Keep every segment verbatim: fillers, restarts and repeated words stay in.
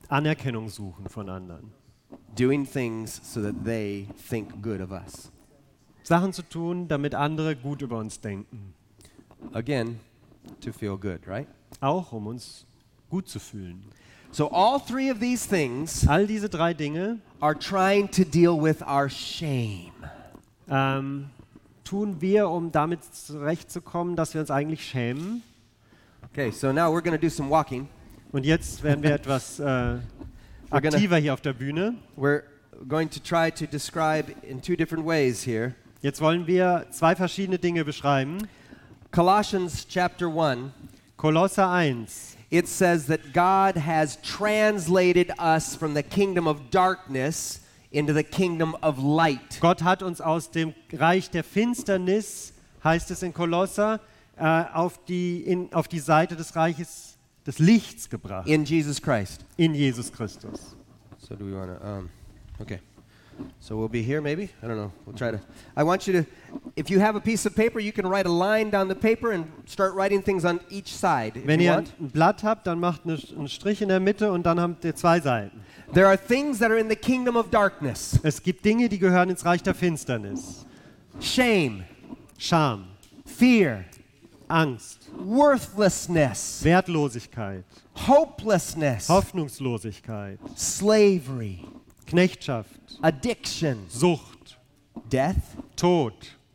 Anerkennung suchen von anderen. Doing things so that they think good of us. Sachen zu tun, damit andere gut über uns denken. Again, to feel good, right? Auch um uns gut zu fühlen. So all three of these things All diese drei Dinge are trying to deal with our shame. ähm, tun wir, um damit zurechtzukommen, dass wir uns eigentlich schämen. Okay, so now we're going to do some walking. Und jetzt werden wir etwas äh, aktiver hier auf der Bühne. We're going to try to describe in two different ways here. Jetzt wollen wir zwei verschiedene Dinge beschreiben. Colossians chapter one, Kolosser eins. it says that God has translated us from the kingdom of darkness into the kingdom of light. Gott hat uns aus dem Reich der Finsternis, heißt es in Kolosser, äh, auf, die, in, auf die Seite des Reiches des Lichts gebracht. In Jesus Christ. In Jesus Christus. So do we want to, um, okay. So we'll be here maybe? I don't know. We'll try to. I want you to, if you have a piece of paper, you can write a line down the paper and start writing things on each side if Wenn you ihr want. ein Blatt habt, dann macht eine, einen Strich in der Mitte und dann habt ihr zwei Seiten. There are things that are in the kingdom of darkness. Es gibt Dinge, die gehören ins Reich der Finsternis. Shame, Scham, fear, Angst, worthlessness, Wertlosigkeit, hopelessness, Hoffnungslosigkeit, slavery, Knechtschaft, addiction, Sucht, death. Tod.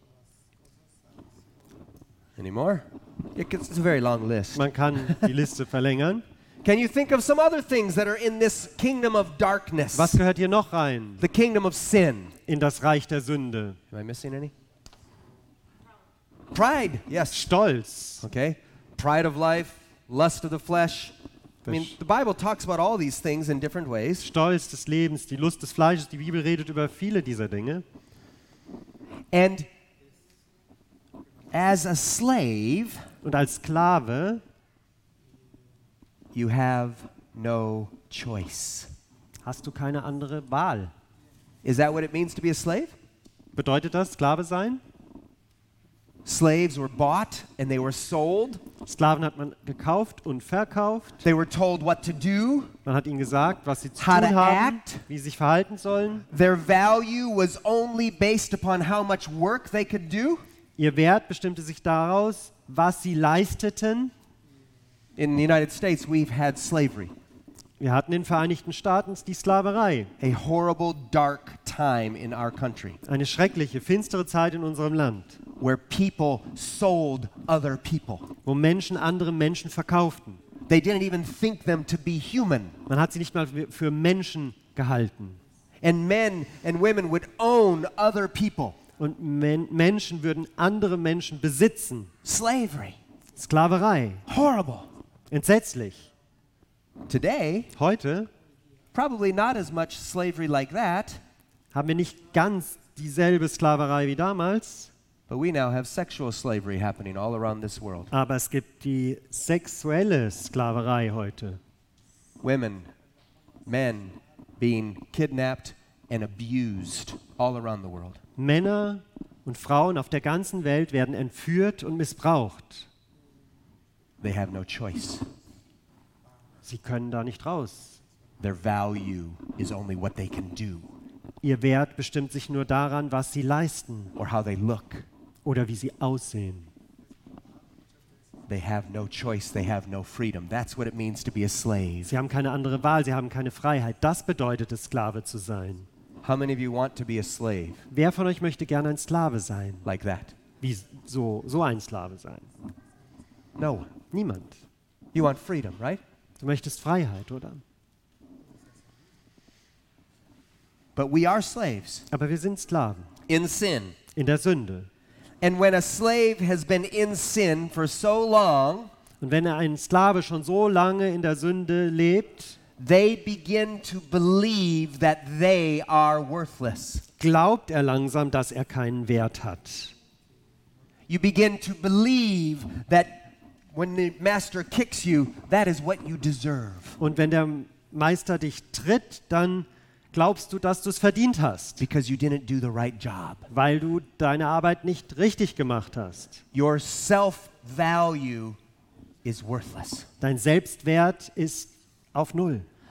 Any more? It gets- It's a very long list. Man kann die Liste verlängern. Can you think of some other things that are in this kingdom of darkness? Was gehört hier noch rein? The kingdom of sin. In das Reich der Sünde. Am I missing any? Pride, yes. Stolz, Okay. Pride of life, lust of the flesh. I mean, the Bible talks about all these things in different ways. Stolz des Lebens, die Lust des Fleisches. Die Bibel redet über viele dieser Dinge. And as a slave, Und als Sklave you have no choice. hast du keine andere Wahl. Is that what it means to be a slave? Bedeutet das Sklave sein? Slaves were bought and they were sold. Sklaven hat man gekauft und verkauft. They were told what to do. Man hat ihnen gesagt, was sie zu How tun to haben, act. wie sie sich verhalten sollen. Their value was only based upon how much work they could do. Ihr Wert bestimmte sich daraus, was sie leisteten. In the United States, we've had slavery. Wir hatten in den Vereinigten Staaten die Sklaverei. A horrible, dark time in our country Eine schreckliche, finstere Zeit in unserem Land, where people sold other people. wo Menschen andere Menschen verkauften. They didn't even think them to be human. Man hat sie nicht mal für- für Menschen gehalten. And men and women would own other people. Und Men- Menschen würden andere Menschen besitzen. Slavery. Sklaverei. Horrible. Entsetzlich. Today, Heute probably not as much slavery like that, haben wir nicht ganz dieselbe Sklaverei wie damals, but we now have sexual slavery happening all around this world. aber es gibt die sexuelle Sklaverei heute. Women, men being kidnapped and abused all around the world. Männer und Frauen auf der ganzen Welt werden entführt und missbraucht. They have no choice. Sie können da nicht raus. Their value is only what they can do Ihr Wert bestimmt sich nur daran, was sie leisten or how they look. oder wie sie aussehen. They have no choice, they have no freedom. That's what it means to be a slave. Sie haben keine andere Wahl, sie haben keine Freiheit. Das bedeutet es, Sklave zu sein. How many of you want to be a slave Wer von euch möchte gerne ein Sklave sein? like that? Wie so, so ein Sklave sein? No one. Niemand. You want freedom, right? Du möchtest Freiheit, oder? But we are slaves Aber wir sind Sklaven in sin. in der Sünde. And when a slave has been in sin for so long, Und wenn ein Sklave schon so lange in der Sünde lebt, they begin to believe that they are worthless. glaubt er langsam, dass er keinen Wert hat. You begin to believe that when the master kicks you, that is what you deserve. Und wenn der Meister dich tritt, dann glaubst du, dass du es verdient hast, Because you didn't do the right job. weil du deine Arbeit nicht richtig gemacht hast. Your self-value is worthless. Dein Selbstwert ist auf Null.